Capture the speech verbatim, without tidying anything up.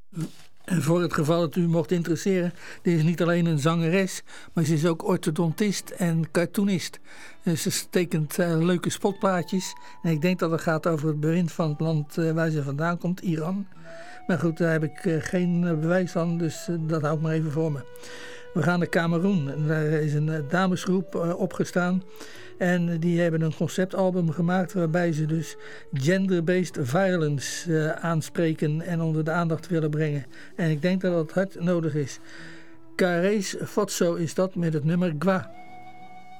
En voor het geval het u mocht interesseren, dit is niet alleen een zangeres, maar ze is ook orthodontist en cartoonist. Dus ze tekent uh, leuke spotplaatjes. En ik denk dat het gaat over het bewind van het land uh, waar ze vandaan komt, Iran. Maar goed, daar heb ik uh, geen uh, bewijs van, dus uh, dat hou ik maar even voor me. We gaan naar Kameroen. Daar is een uh, damesgroep uh, opgestaan. En die hebben een conceptalbum gemaakt waarbij ze dus gender-based violence uh, aanspreken en onder de aandacht willen brengen. En ik denk dat dat hard nodig is. Carees Fotso is dat met het nummer Gwa.